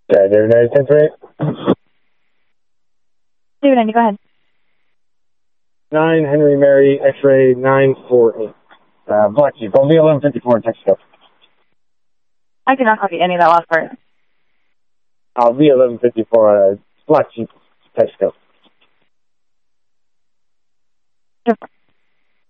Okay, David 9 David 90, go ahead. 9 Henry Mary X-ray 948. Black Jeep. I'll be 1154 Texaco. I cannot copy any of that last part. I'll be 1154 Black Jeep Texaco. Sure.